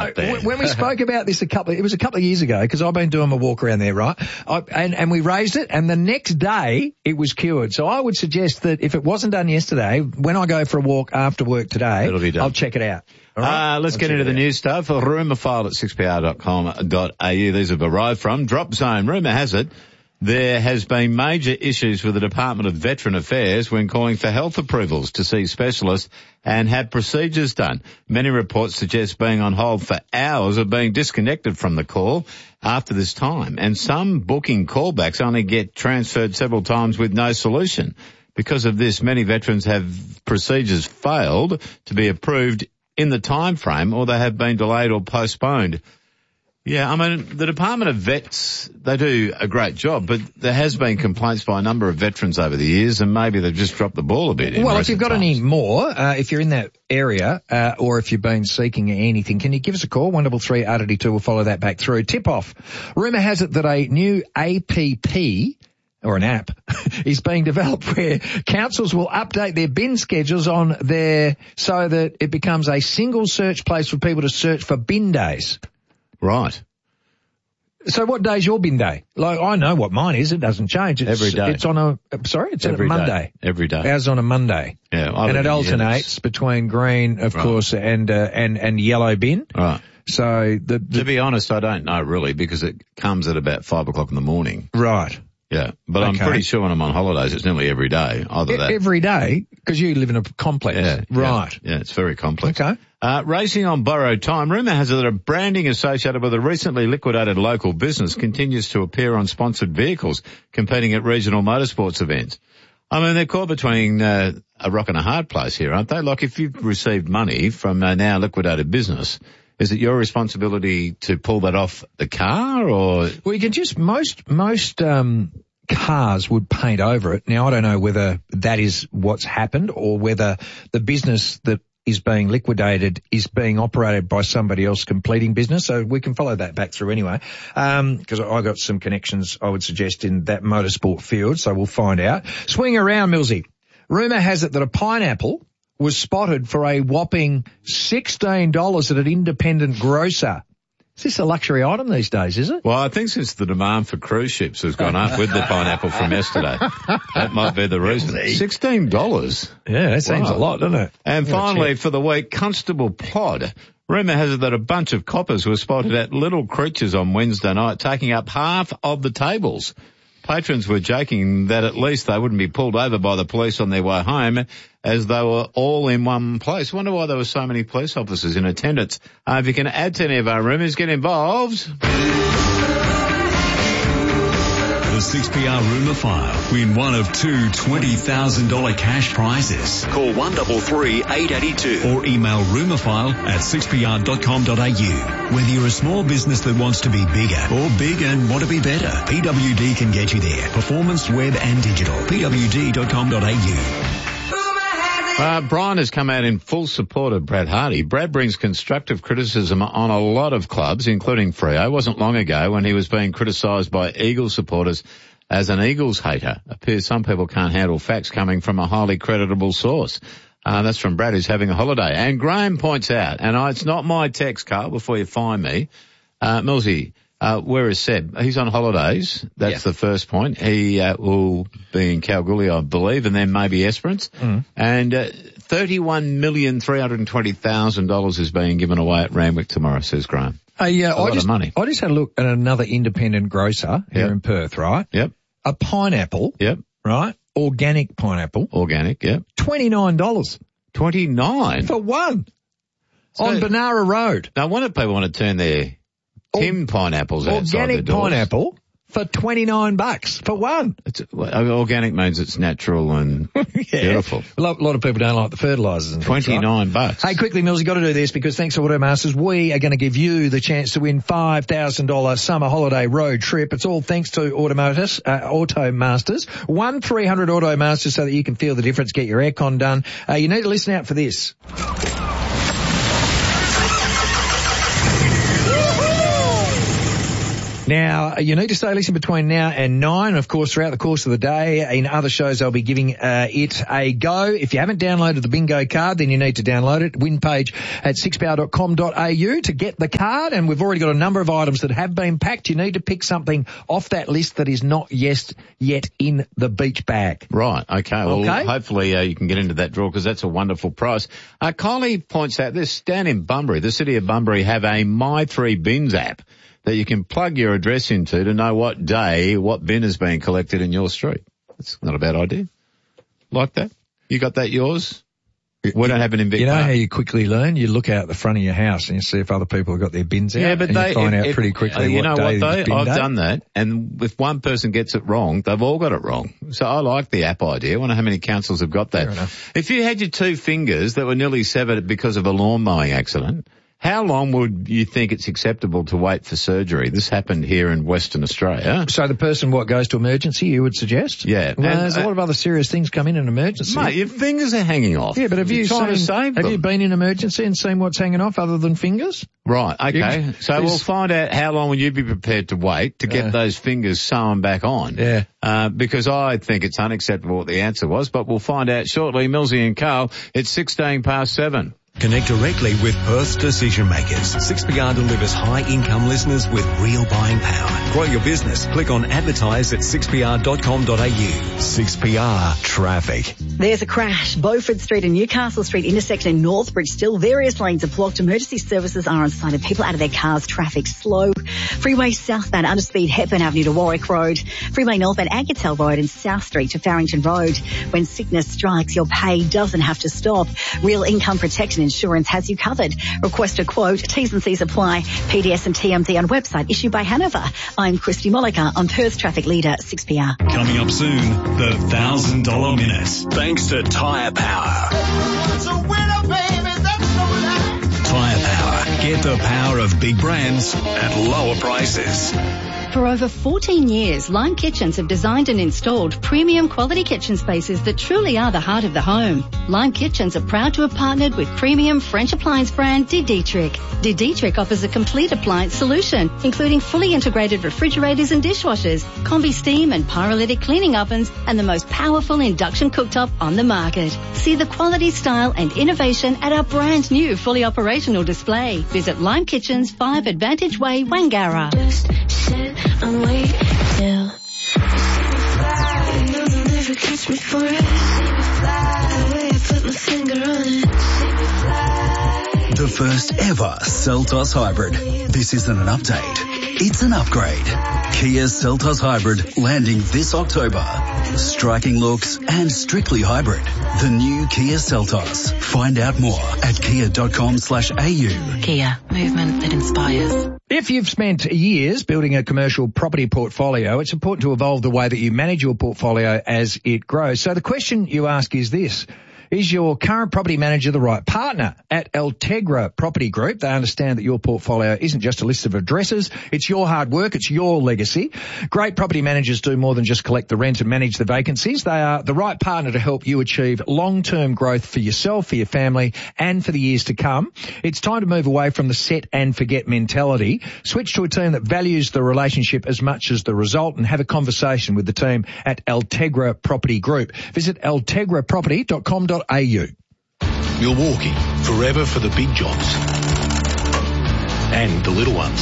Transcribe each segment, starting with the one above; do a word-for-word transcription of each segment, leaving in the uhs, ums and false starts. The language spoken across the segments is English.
out there. w- when we spoke about this a couple, of, it was a couple of years ago because I've been doing my walk around there, right? I, and and we raised it, and the next day it was cured. So I would suggest that if it wasn't done yesterday, when I go for a walk after work today, It'll be done. I'll check it out. All right? Uh, let's I'll get check into it the out. news stuff. A rumour file at six p r dot com dot a u. These have arrived from Drop Zone. Rumour has it there has been major issues with the Department of Veteran Affairs when calling for health approvals to see specialists and have procedures done. Many reports suggest being on hold for hours or being disconnected from the call after this time. And some booking callbacks only get transferred several times with no solution. Because of this, many veterans have procedures failed to be approved in the time frame, or they have been delayed or postponed. Yeah, I mean, the Department of Vets, they do a great job, but there has been complaints by a number of veterans over the years, and maybe they've just dropped the ball a bit. In well, if you've got times. any more, uh, if you're in that area, uh, or if you've been seeking anything, can you give us a call? one double three R T two will follow that back through. Tip off. Rumour has it that a new A P P, or an app, is being developed where councils will update their bin schedules on their, so that it becomes a single search place for people to search for bin days. Right. So what day's your bin day? Like, I know what mine is. It doesn't change. It's, Every day. It's on a, sorry, it's Every on a day. Monday. Every day. Ours on a Monday. Yeah. I And it live in alternates Units. between green, of Right. course, and, uh, and, and yellow bin. Right. So the, the To be honest, I don't know really because it comes at about five o'clock in the morning. right. Yeah. But I'm Okay. pretty sure when I'm on holidays, it's nearly every day. Either E- that. Every day, because you live in a complex. Yeah. Right. Yeah, yeah, it's very complex. Okay. Uh, racing on borrowed time. Rumour has it that a branding associated with a recently liquidated local business continues to appear on sponsored vehicles competing at regional motorsports events. I mean, they're caught between uh, a rock and a hard place here, aren't they? Like if you've received money from a now liquidated business, is it your responsibility to pull that off the car or? Well, you can just, most, most, um, cars would paint over it. Now, I don't know whether that is what's happened or whether the business that is being liquidated is being operated by somebody else completing business. So we can follow that back through anyway. Um, cause I got some connections, I would suggest, in that motorsport field. So we'll find out. Swing around, Millsy. Rumour has it that a pineapple was spotted for a whopping sixteen dollars at an independent grocer. Is this a luxury item these days, is it? Well, I think since the demand for cruise ships has gone up with the pineapple from yesterday, that might be the reason. sixteen dollars. Yeah, that seems Wow. a lot, doesn't it? And Yeah, finally, check. for the week, Constable Pod. Rumour has it that a bunch of coppers were spotted at Little Creatures on Wednesday night, taking up half of the tables. Patrons were joking that at least they wouldn't be pulled over by the police on their way home, as they were all in one place. I wonder why there were so many police officers in attendance. Uh, if you can add to any of our rumours, get involved. The six P R Rumour File. Win one of two twenty thousand dollars cash prizes. Call one three three, eight eight two or email rumourfile at six p r dot com dot a u. Whether you're a small business that wants to be bigger or big and want to be better, P W D can get you there. Performance, web and digital. P W D dot com dot a u. Uh, Brian has come out in full support of Brad Hardy. Brad brings constructive criticism on a lot of clubs, including Freo. It wasn't long ago when he was being criticised by Eagles supporters as an Eagles hater. Appears some people can't handle facts coming from a highly creditable source. Uh, that's from Brad, who's having a holiday. And Graham points out, and I, it's not my text, Carl, before you find me, uh, Millsy, Uh, where is Seb? He's on holidays. That's Yeah. the first point. He uh, will be in Kalgoorlie, I believe, and then maybe Esperance. Mm. And uh, thirty-one million three hundred twenty thousand dollars is being given away at Randwick tomorrow, says Graham. Hey, uh, a I lot just, of money. I just had a look at another independent grocer here Yep. in Perth, right? Yep, A pineapple, yep. right? Organic pineapple, Organic, yep. twenty-nine dollars twenty-nine. for one So- on Banara Road. Now, why do people want to turn their Tim pineapples outside their Organic doors? pineapple for twenty-nine bucks for one. It's, well, organic means it's natural and beautiful. A lot, a lot of people don't like the fertilisers and things, right? twenty-nine bucks. Hey, quickly, Mills, you've got to do this because thanks to Automasters, we are going to give you the chance to win five thousand dollars summer holiday road trip. It's all thanks to Automasters, uh, Automasters. one three hundred Automasters so that you can feel the difference, get your aircon done. Uh, you need to listen out for this. Now, you need to stay listening between now and nine. Of course, throughout the course of the day, in other shows, I'll be giving uh, it a go. If you haven't downloaded the bingo card, then you need to download it. Win page at six p r dot com dot a u to get the card. And we've already got a number of items that have been packed. You need to pick something off that list that is not yet, yet in the beach bag. Right, okay. Well, Okay. hopefully uh, you can get into that draw because that's a wonderful price. Uh, Kylie points out this, down in Bunbury, the city of Bunbury have a My Three Bins app that you can plug your address into to know what day, what bin is being collected in your street. That's not a bad idea. Like that? You got that yours? We don't have it in Vic You know Park. how you quickly learn? You look out the front of your house and you see if other people have got their bins out. Yeah, but and they you find if- out if- pretty quickly uh, you what know day what is though? bin I've day. done that, and if one person gets it wrong, they've all got it wrong. So I like the app idea. I wonder how many councils have got that. Fair enough. If you had your two fingers that were nearly severed because of a lawn mowing accident, how long would you think it's acceptable to wait for surgery? This happened here in Western Australia. So the person, what, goes to emergency, you would suggest? Yeah. Well, And, there's a uh, lot of other serious things come in an emergency. Mate, your fingers are hanging off. yeah, but have you You're trying seen, to save have them. you been in emergency and seen what's hanging off other than fingers? Right, okay. You- So there's- we'll find out how long would you be prepared to wait to get Yeah. those fingers sewn back on. Yeah. Uh, because I think it's unacceptable what the answer was, but we'll find out shortly. Millsy and Carl, it's sixteen past seven. Connect directly with Perth's decision makers. six P R delivers high-income listeners with real buying power. Grow your business. Click on advertise at six p r dot com dot a u. six P R Traffic. There's a crash. Beaufort Street and Newcastle Street intersection in Northbridge. Still various lanes are blocked. Emergency services are on site and people out of their cars. Traffic slow. Freeway southbound underspeed Hepburn Avenue to Warwick Road. Freeway northbound Agatell Road and South Street to Farrington Road. When sickness strikes, your pay doesn't have to stop. Real Income Protection Insurance has you covered. Request a quote. T's and C's apply. P D S and T M D on website issued by Hanover. I'm Christy Molliker on Perth Traffic Leader six P R. Coming up soon, the one thousand dollar Minute. Thanks to Tyre Power. Tyre Power. Get the power of big brands at lower prices. For over fourteen years, Lime Kitchens have designed and installed premium quality kitchen spaces that truly are the heart of the home. Lime Kitchens are proud to have partnered with premium French appliance brand De Dietrich. De Dietrich offers a complete appliance solution, including fully integrated refrigerators and dishwashers, combi steam and pyrolytic cleaning ovens, and the most powerful induction cooktop on the market. See the quality, style and innovation at our brand new fully operational display. Visit Lime Kitchens, five Advantage Way, Wangara. Just sit and wait till see me fly. You'll never catch me for it. See me fly. The way I put my finger on it. See me fly. The first ever Seltos Hybrid. This isn't an update, it's an upgrade. Kia Seltos Hybrid landing this October. Striking looks and strictly hybrid. The new Kia Seltos. Find out more at kia dot com slash a u. Kia, movement that inspires. If you've spent years building a commercial property portfolio, it's important to evolve the way that you manage your portfolio as it grows. So the question you ask is this: is your current property manager the right partner? At Altegra Property Group, they understand that your portfolio isn't just a list of addresses. It's your hard work. It's your legacy. Great property managers do more than just collect the rent and manage the vacancies. They are the right partner to help you achieve long-term growth for yourself, for your family, and for the years to come. It's time to move away from the set and forget mentality. Switch to a team that values the relationship as much as the result and have a conversation with the team at Altegra Property Group. Visit altegra property dot com dot a u. Milwaukee, forever for the big jobs and the little ones.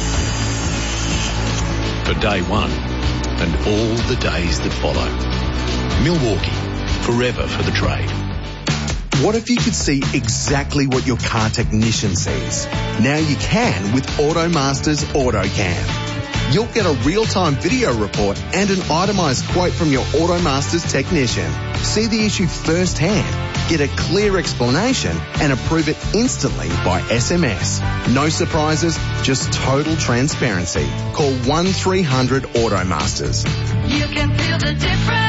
For day one and all the days that follow. Milwaukee, forever for the trade. What if you could see exactly what your car technician sees? Now you can with AutoMaster's AutoCam. You'll get a real-time video report and an itemised quote from your AutoMaster's technician. See the issue firsthand, get a clear explanation and approve it instantly by S M S. No surprises, just total transparency. Call one three hundred AutoMasters. You can feel the difference.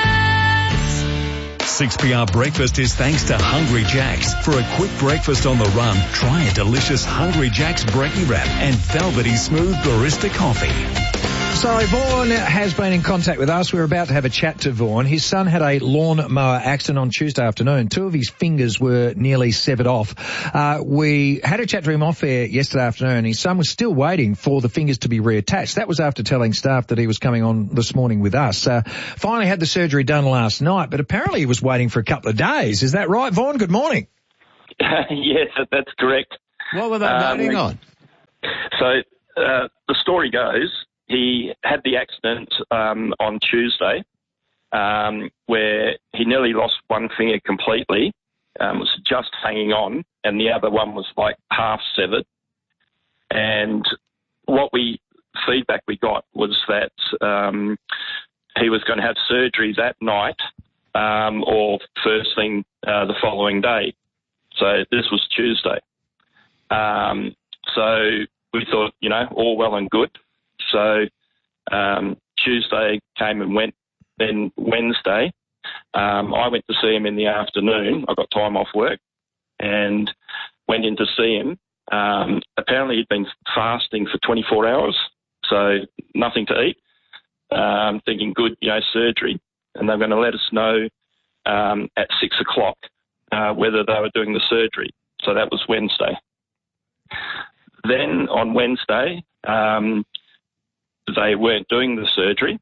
six P R Breakfast is thanks to Hungry Jack's. For a quick breakfast on the run, try a delicious Hungry Jack's Brekkie Wrap and velvety smooth barista coffee. So Vaughan has been in contact with us. We're about to have a chat to Vaughan. His son had a lawnmower accident on Tuesday afternoon. Two of his fingers were nearly severed off. Uh, we had a chat to him off air yesterday afternoon. His son was still waiting for the fingers to be reattached. That was after telling staff that he was coming on this morning with us. Uh, finally had the surgery done last night, but apparently he was waiting for a couple of days. Is that right, Vaughan? Good morning. Yes, that's correct. What were they Um, waiting on? So uh, the story goes, he had the accident um, on Tuesday um, where he nearly lost one finger completely, um, was just hanging on, and the other one was like half severed. And what we feedback we got was that um, he was going to have surgery that night um, or first thing uh, the following day. So this was Tuesday. Um, so we thought, you know, all well and good. So um, Tuesday came and went. Then Wednesday, um, I went to see him in the afternoon. I got time off work and went in to see him. Um, apparently he'd been fasting for twenty-four hours, so nothing to eat. Um, thinking, good, you know, surgery. And they're going to let us know um, at six o'clock uh, whether they were doing the surgery. So that was Wednesday. Then on Wednesday, um, they weren't doing the surgery.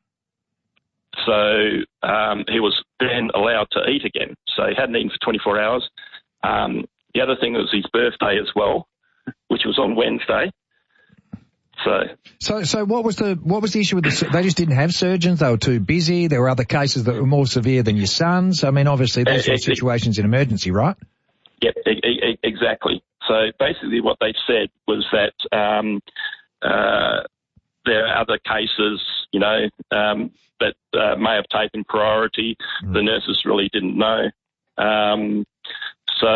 So um, he was then allowed to eat again. So he hadn't eaten for twenty-four hours. Um, the other thing was his birthday as well, which was on Wednesday. So, so, so what was the what was the issue with the? They just didn't have surgeons. They were too busy. There were other cases that were more severe than your son's. I mean, obviously, those sort of situations in emergency, right? Yep, e- e- exactly. So basically, what they said was that um, uh, there are other cases, you know, um, that uh, may have taken priority. Mm. The nurses really didn't know. Um, so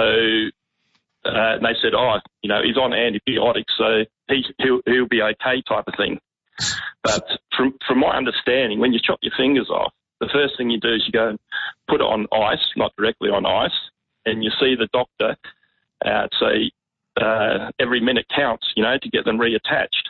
uh, they said, oh, you know, he's on antibiotics, so he, he'll, he'll be okay type of thing. But from from my understanding, when you chop your fingers off, the first thing you do is you go and put it on ice, not directly on ice, and you see the doctor uh, say uh, every minute counts, you know, to get them reattached.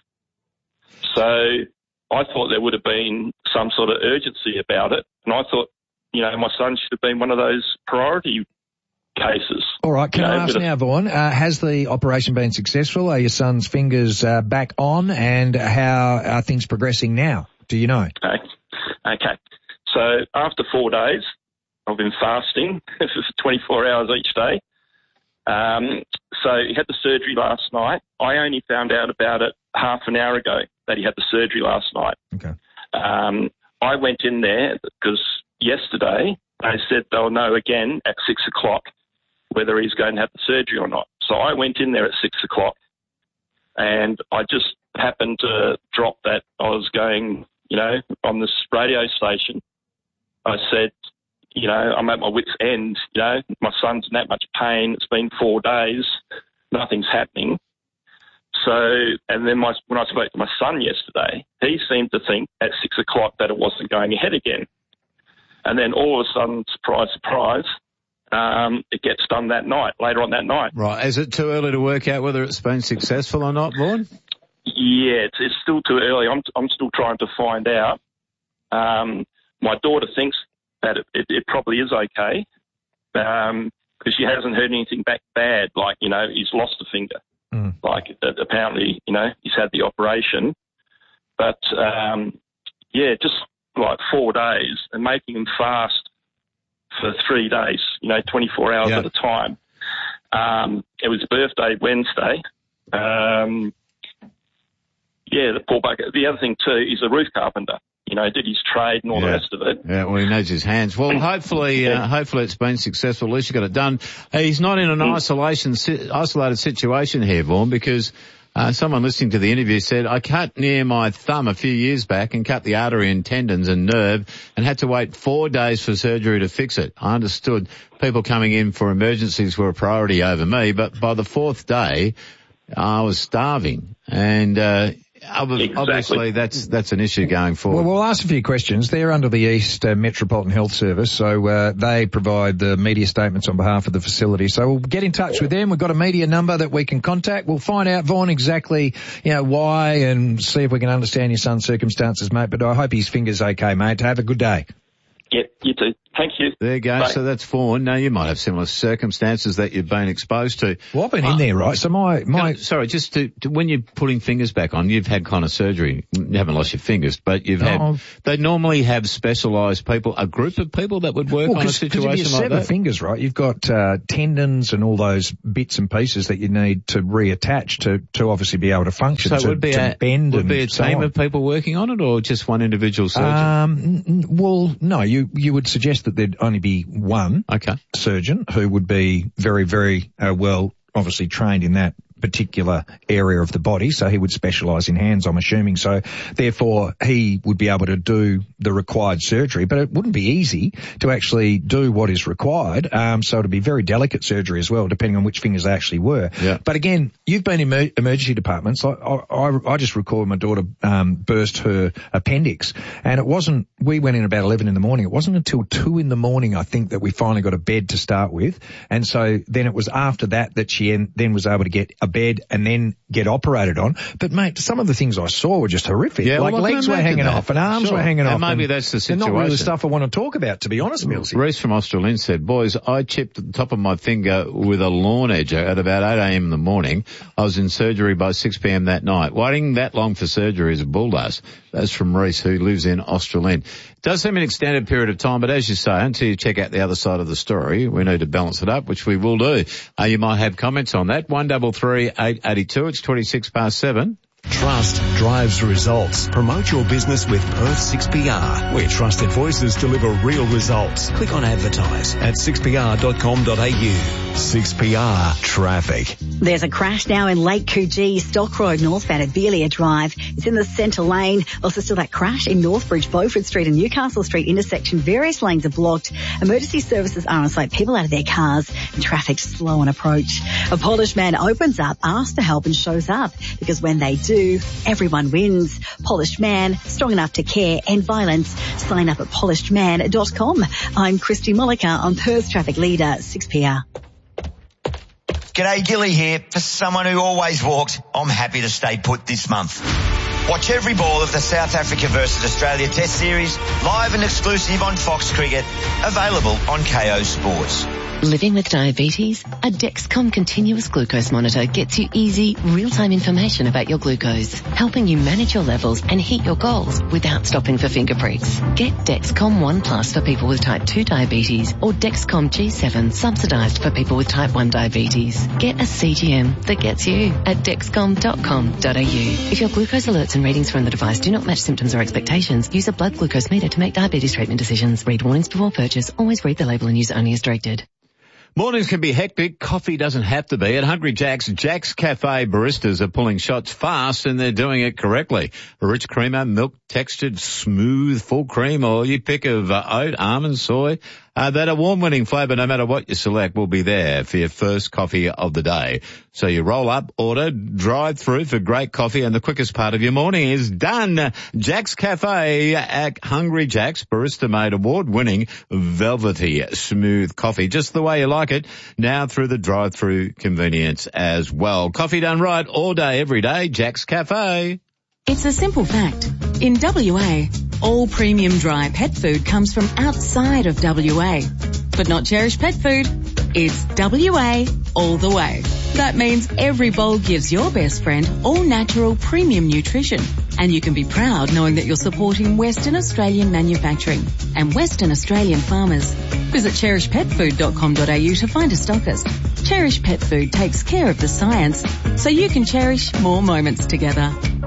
So I thought there would have been some sort of urgency about it, and I thought, you know, my son should have been one of those priority cases. All right, can you know, I ask now, Vaughan, uh, has the operation been successful? Are your son's fingers uh, back on, and how are things progressing now? Do you know? Okay. okay. So after four days, I've been fasting for twenty-four hours each day. Um, so he had the surgery last night. I only found out about it half an hour ago that he had the surgery last night. Okay. Um, I went in there because yesterday they said they'll know again at six o'clock whether he's going to have the surgery or not. So I went in there at six o'clock and I just happened to drop that. I was going, you know, on this radio station. I said, you know, I'm at my wit's end, you know, my son's in that much pain. It's been four days. Nothing's happening. So, and then my, when I spoke to my son yesterday, he seemed to think at six o'clock that it wasn't going ahead again. And then all of a sudden, surprise, surprise, um, it gets done that night, later on that night. Right. Is it too early to work out whether it's been successful or not, Vaughan? Yeah, it's, it's still too early. I'm, I'm still trying to find out. Um, my daughter thinks that it, it, it probably is okay, um, because she hasn't heard anything back bad, like, you know, he's lost a finger. Mm. Like, uh, apparently, you know, he's had the operation. But, um, yeah, just like four days and making him fast for three days, you know, twenty-four hours yeah. at a time. Um, it was birthday Wednesday. Um, yeah, the poor bugger. The other thing, too, he's a roof carpenter. You know, did his trade and all yeah. the rest of it. Yeah, well, he knows his hands. Well, hopefully, uh, hopefully it's been successful. At least you got it done. He's not in an mm. isolation, isolated situation here, Vaughan, because uh, someone listening to the interview said, I cut near my thumb a few years back and cut the artery and tendons and nerve and had to wait four days for surgery to fix it. I understood people coming in for emergencies were a priority over me, but by the fourth day, I was starving. And, uh, ob- Exactly. obviously that's that's an issue going forward. Well, we'll ask a few questions. They're under the East uh, Metropolitan Health Service, so uh, they provide the media statements on behalf of the facility. So we'll get in touch with them. We've got a media number that we can contact. We'll find out, Vaughan, exactly, you know, why, and see if we can understand your son's circumstances, mate. But I hope his finger's okay, mate. Have a good day. Yeah, you too. Thank you. There you go. Bye. So that's Vaughan. Now, you might have similar circumstances that you've been exposed to. Well, I've been Uh, in there, right? So my, my, Sorry, just to, to when you're putting fingers back on, you've had kind of surgery. You haven't lost your fingers, but you've had, Oh. they normally have specialised people, a group of people that would work well, on a cause, 'cause if situation you like sever that. fingers, right, you've got, uh, tendons and all those bits and pieces that you need to reattach to, to obviously be able to function, So it to, would be to a, bend would and be a so team on. of people working on it, or just one individual surgeon? Um, n- n- well, no, you, you would suggest that there'd only be one okay. surgeon who would be very, very uh, well, obviously trained in that particular area of the body, so he would specialise in hands, I'm assuming. So therefore he would be able to do the required surgery, but it wouldn't be easy to actually do what is required. Um, so it'd be very delicate surgery as well, depending on which fingers they actually were. Yeah. But again, you've been in emer- emergency departments. I, I, I just recall my daughter um, burst her appendix, and it wasn't, we went in about eleven in the morning. It wasn't until two in the morning, I think, that we finally got a bed to start with. And so then it was after that that she en- then was able to get a bed and then get operated on. But mate, some of the things I saw were just horrific. Yeah, like well, I can legs were imagine hanging that. off and arms Sure. were hanging And off. maybe and that's the they're not really the situation. stuff I want to talk about, to be honest, Millsy. Reese from Australind said, boys, I chipped the top of my finger with a lawn edger at about eight a.m. in the morning. I was in surgery by six p.m. that night. Waiting that long for surgery is a bulldoze. That's from Reese, who lives in Australind. It does seem an extended period of time, but as you say, until you check out the other side of the story, we need to balance it up, which we will do. Uh, you might have comments on that. one double three eight eighty two. It's twenty-six past seven. Trust drives results. Promote your business with Perth six P R, where trusted voices deliver real results. Click on advertise at six p r dot com dot a u. six P R Traffic. There's a crash now in Lake Coogee, Stock Road, northbound at Beelia Drive. It's in the centre lane. Also still that crash in Northbridge, Beaufort Street and Newcastle Street intersection. Various lanes are blocked. Emergency services are on site. People out of their cars and traffic slow on approach. A Polish man opens up, asks for help and shows up, because when they do, everyone wins. Polish man, strong enough to care, end violence. Sign up at polished man dot com. I'm Christy Mulliker on Perth Traffic Leader six P R. G'day, Gilly here. For someone who always walks, I'm happy to stay put this month. Watch every ball of the South Africa versus Australia Test Series, live and exclusive on Fox Cricket, available on K O Sports. Living with diabetes? A Dexcom continuous glucose monitor gets you easy, real-time information about your glucose, helping you manage your levels and hit your goals without stopping for finger pricks. Get Dexcom One Plus for people with type two diabetes or Dexcom G seven subsidized for people with type one diabetes. Get a C G M that gets you at dexcom dot com dot a u. If your glucose alerts and readings from the device do not match symptoms or expectations, use a blood glucose meter to make diabetes treatment decisions. Read warnings before purchase. Always read the label and use only as directed. Mornings can be hectic. Coffee doesn't have to be. At Hungry Jack's, Jack's Cafe baristas are pulling shots fast, and they're doing it correctly. A rich creamer, milk textured, smooth, full cream, or you pick of uh, oat, almond, soy. Uh, that award-winning flavour, no matter what you select, will be there for your first coffee of the day. So you roll up, order, drive through for great coffee, and the quickest part of your morning is done. Jack's Cafe at Hungry Jack's, barista-made award-winning velvety smooth coffee, just the way you like it, now through the drive-through convenience as well. Coffee done right all day, every day, Jack's Cafe. It's a simple fact. In W A, all premium dry pet food comes from outside of W A. But not Cherish Pet Food. It's W A all the way. That means every bowl gives your best friend all natural premium nutrition. And you can be proud knowing that you're supporting Western Australian manufacturing and Western Australian farmers. Visit cherish pet food dot com dot a u to find a stockist. Cherish Pet Food takes care of the science so you can cherish more moments together.